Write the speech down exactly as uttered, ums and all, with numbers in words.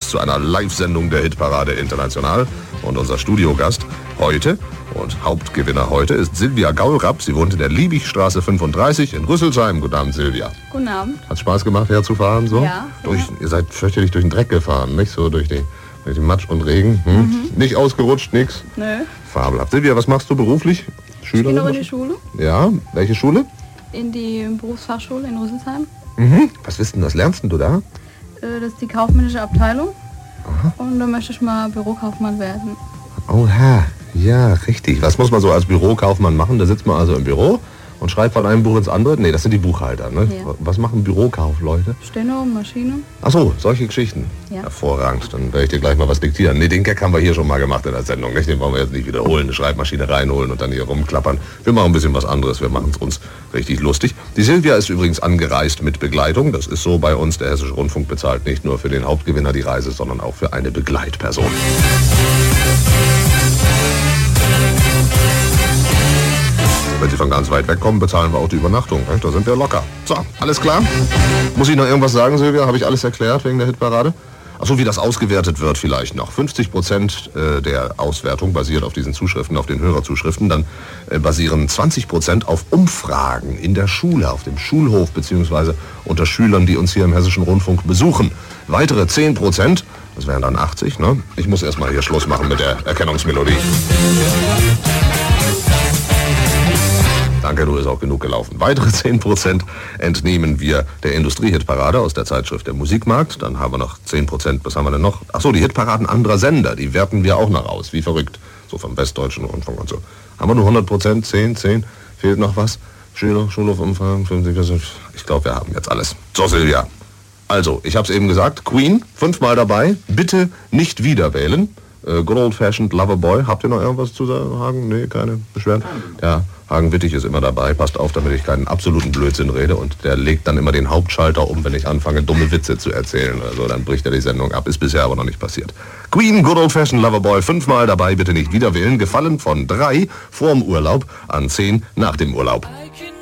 zu einer Live-Sendung der Hitparade International. Und unser Studiogast heute und Hauptgewinner heute ist Silvia Gaulrapp. Sie wohnt in der Liebigstraße fünfunddreißig in Rüsselsheim. Guten Abend, Silvia. Guten Abend. Hat Spaß gemacht, herzufahren? So? Ja. Durch, ja. Ihr seid fürchterlich durch den Dreck gefahren, nicht so durch, die, durch den Matsch und Regen. Hm? Mhm. Nicht ausgerutscht, nix? Nö. Fabelhaft. Silvia, was machst du beruflich? Schülerin? Ich gehe noch in die Schule. Ja, welche Schule? In die Berufsfachschule in Rüsselsheim. Mhm. Was wissen, was lernst denn du da? Das ist die kaufmännische Abteilung. Aha. Und da möchte ich mal Bürokaufmann werden. Oha, ja, richtig. Was muss man so als Bürokaufmann machen? Da sitzt man also im Büro und schreibt von einem Buch ins andere. Nee, das sind die Buchhalter, ne? Ja. Was machen Bürokaufleute? Steno, Maschine. Ach so, solche Geschichten. Ja. Hervorragend. Dann werde ich dir gleich mal was diktieren. Nee, den Gag haben wir hier schon mal gemacht in der Sendung. Nicht? Den wollen wir jetzt nicht wiederholen, eine Schreibmaschine reinholen und dann hier rumklappern. Wir machen ein bisschen was anderes. Wir machen es uns richtig lustig. Die Silvia ist übrigens angereist mit Begleitung. Das ist so bei uns. Der Hessische Rundfunk bezahlt nicht nur für den Hauptgewinner die Reise, sondern auch für eine Begleitperson. Wenn Sie von ganz weit weg kommen, bezahlen wir auch die Übernachtung. Nicht? Da sind wir locker. So, alles klar? Muss ich noch irgendwas sagen, Silvia? Habe ich alles erklärt wegen der Hitparade? Achso, wie das ausgewertet wird vielleicht noch. fünfzig Prozent der Auswertung basiert auf diesen Zuschriften, auf den Hörerzuschriften. Dann basieren zwanzig Prozent auf Umfragen in der Schule, auf dem Schulhof beziehungsweise unter Schülern, die uns hier im Hessischen Rundfunk besuchen. Weitere zehn Prozent, das wären dann achtzig, ne? Ich muss erstmal hier Schluss machen mit der Erkennungsmelodie. Danke, du ist auch genug gelaufen. Weitere zehn Prozent entnehmen wir der Industrie-Hitparade aus der Zeitschrift Der Musikmarkt. Dann haben wir noch zehn Prozent, was haben wir denn noch? Achso, die Hitparaden anderer Sender, die werten wir auch noch aus, wie verrückt. So vom Westdeutschen Rundfunk und so. Haben wir nur hundert Prozent, zehn, zehn, fehlt noch was? Schüler, Schulhofumfang, fünfzig Prozent. Ich glaube, wir haben jetzt alles. So, Silvia. Also, ich habe es eben gesagt, Queen, fünfmal dabei. Bitte nicht wieder wählen. Äh, Good Old Fashioned Loverboy. Habt ihr noch irgendwas zu sagen? Nee, keine Beschwerden? Ja, Hagen Wittig ist immer dabei. Passt auf, damit ich keinen absoluten Blödsinn rede. Und der legt dann immer den Hauptschalter um, wenn ich anfange, dumme Witze zu erzählen. Also dann bricht er die Sendung ab. Ist bisher aber noch nicht passiert. Queen, Good Old Fashioned Loverboy. Fünfmal dabei. Bitte nicht wieder wählen. Gefallen von drei vorm Urlaub an zehn nach dem Urlaub.